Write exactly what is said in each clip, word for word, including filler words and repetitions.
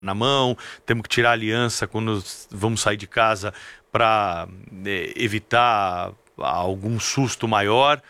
na mão, temos que tirar a aliança quando vamos sair de casa para é, evitar algum susto maior.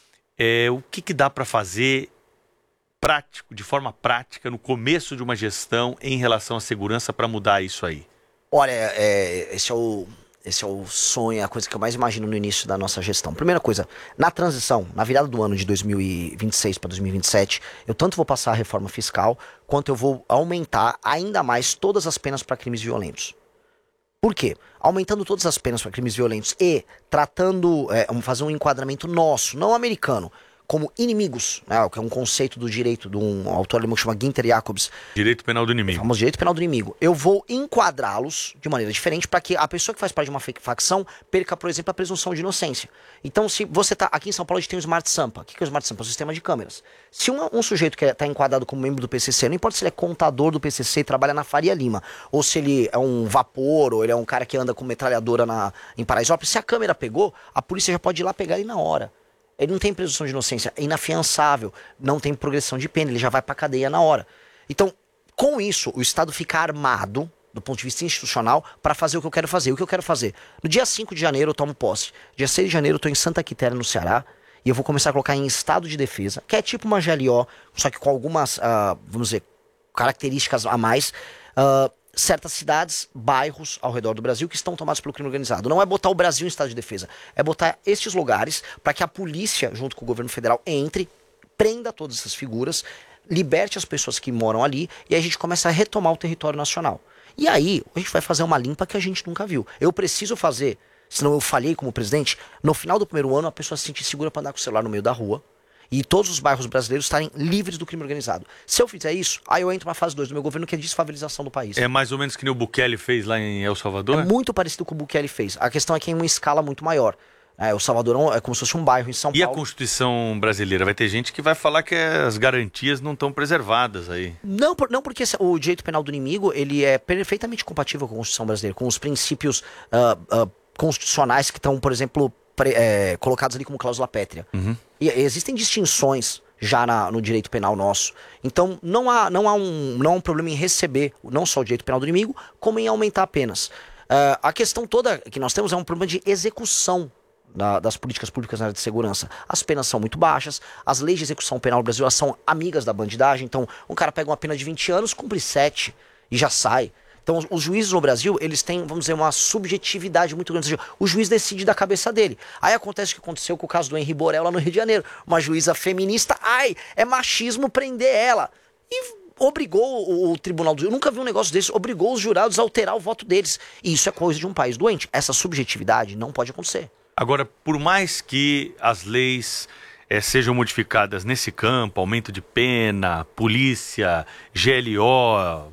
É, o que, que dá para fazer prático, de forma prática, no começo de uma gestão em relação à segurança para mudar isso aí? Olha, é, esse, é o, esse é o sonho, a coisa que eu mais imagino no início da nossa gestão. Primeira coisa, na transição, na virada do ano de dois mil e vinte e seis para dois mil e vinte e sete, eu tanto vou passar a reforma fiscal, quanto eu vou aumentar ainda mais todas as penas para crimes violentos. Por quê? Aumentando todas as penas para crimes violentos e tratando, é, vamos fazer um enquadramento nosso, não americano, como inimigos, né, que é um conceito do direito de um autor alemão que chama Günther Jacobs. Direito penal do inimigo. O famoso direito penal do inimigo. Eu vou enquadrá-los de maneira diferente para que a pessoa que faz parte de uma facção perca, por exemplo, a presunção de inocência. Então, se você tá aqui em São Paulo, a gente tem o Smart Sampa. O que é o Smart Sampa? É um sistema de câmeras. Se um, um sujeito que está enquadrado como membro do P C C, não importa se ele é contador do P C C e trabalha na Faria Lima, ou se ele é um vapor, ou ele é um cara que anda com metralhadora na, em Paraisópolis, se a câmera pegou, a polícia já pode ir lá pegar ele na hora. Ele não tem presunção de inocência, é inafiançável, não tem progressão de pena, ele já vai pra cadeia na hora. Então, com isso, o Estado fica armado, do ponto de vista institucional, para fazer o que eu quero fazer. O que eu quero fazer? No dia cinco de janeiro eu tomo posse. Dia seis de janeiro eu tô em Santa Quitéria, no Ceará, e eu vou começar a colocar em estado de defesa, que é tipo uma G L O, só que com algumas, uh, vamos dizer, características a mais, uh, certas cidades, bairros ao redor do Brasil que estão tomados pelo crime organizado. Não é botar o Brasil em estado de defesa, é botar estes lugares para que a polícia, junto com o governo federal, entre, prenda todas essas figuras, liberte as pessoas que moram ali e aí a gente começa a retomar o território nacional. E aí a gente vai fazer uma limpa que a gente nunca viu. Eu preciso fazer, senão eu falhei como presidente, no final do primeiro ano a pessoa se sentir segura para andar com o celular no meio da rua, e todos os bairros brasileiros estarem livres do crime organizado. Se eu fizer isso, aí eu entro na fase dois do meu governo, que é a desfavelização do país. É mais ou menos que nem o Bukele fez lá em El Salvador? É muito parecido com o que o Bukele fez. A questão é que é em uma escala muito maior. É, o Salvador é como se fosse um bairro em São e Paulo. E a Constituição brasileira? Vai ter gente que vai falar que as garantias não estão preservadas aí. Não, por, não porque o direito penal do inimigo ele é perfeitamente compatível com a Constituição brasileira, com os princípios uh, uh, constitucionais que estão, por exemplo, pre, é, colocados ali como cláusula pétrea. Uhum. E existem distinções já na, no direito penal nosso. Então não há, não, há um, não há um problema em receber não só o direito penal do inimigo, como em aumentar penas. Uh, a questão toda que nós temos é um problema de execução da, das políticas públicas na área de segurança. As penas são muito baixas, as leis de execução penal no Brasil elas são amigas da bandidagem, então um cara pega uma pena de vinte anos, cumpre sete e já sai. Então, os juízes no Brasil, eles têm, vamos dizer, uma subjetividade muito grande. Ou seja, o juiz decide da cabeça dele. Aí acontece o que aconteceu com o caso do Henri Borel lá no Rio de Janeiro. Uma juíza feminista, ai, é machismo prender ela. E obrigou o, o tribunal do... Eu nunca vi um negócio desse. Obrigou os jurados a alterar o voto deles. E isso é coisa de um país doente. Essa subjetividade não pode acontecer. Agora, por mais que as leis é, sejam modificadas nesse campo, aumento de pena, polícia, G L O...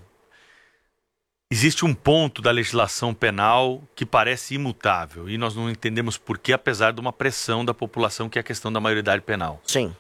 Existe um ponto da legislação penal que parece imutável e nós não entendemos por que, apesar de uma pressão da população, que é a questão da maioridade penal. Sim.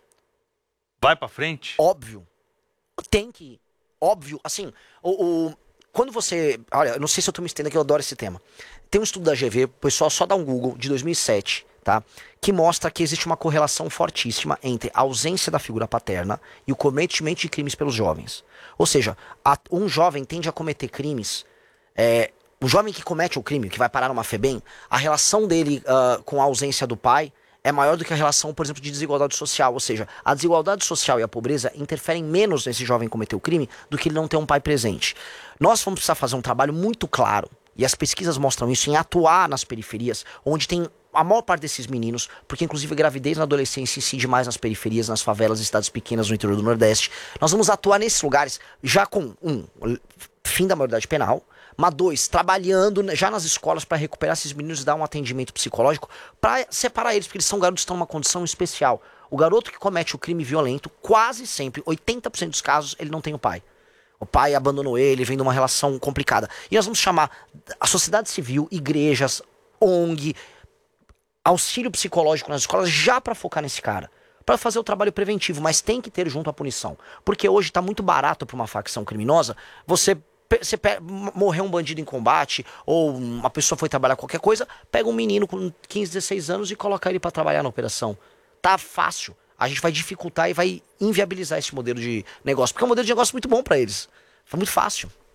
Vai pra frente? Óbvio. Tem que ir. Óbvio. Assim, o, o, quando você... Olha, eu não sei se eu tô me estendendo aqui, eu adoro esse tema. Tem um estudo da G V, o pessoal só dá um Google, de dois mil e sete, tá? Que mostra que existe uma correlação fortíssima entre a ausência da figura paterna e o cometimento de crimes pelos jovens. Ou seja, a, um jovem tende a cometer crimes... É, o jovem que comete o crime, que vai parar numa FEBEM, a relação dele uh, com a ausência do pai é maior do que a relação, por exemplo, de desigualdade social. Ou seja, a desigualdade social e a pobreza interferem menos nesse jovem cometer o crime do que ele não ter um pai presente. Nós vamos precisar fazer um trabalho muito claro, e as pesquisas mostram isso, em atuar nas periferias, onde tem a maior parte desses meninos, porque inclusive a gravidez na adolescência incide mais nas periferias, nas favelas, em cidades pequenas no interior do Nordeste. Nós vamos atuar nesses lugares já com, um, fim da maioridade penal, mas dois, trabalhando já nas escolas para recuperar esses meninos e dar um atendimento psicológico para separar eles, porque eles são garotos que estão numa condição especial. O garoto que comete o crime violento, quase sempre, oitenta por cento dos casos, ele não tem o pai. O pai abandonou ele, vem de uma relação complicada. E nós vamos chamar a sociedade civil, igrejas, O N G, auxílio psicológico nas escolas, já para focar nesse cara. Para fazer o trabalho preventivo, mas tem que ter junto a punição. Porque hoje está muito barato para uma facção criminosa você... Você morreu um bandido em combate, ou uma pessoa foi trabalhar qualquer coisa, pega um menino com quinze, dezesseis anos e coloca ele para trabalhar na operação. Tá fácil. A gente vai dificultar e vai inviabilizar esse modelo de negócio, porque é um modelo de negócio muito bom para eles. Foi muito fácil.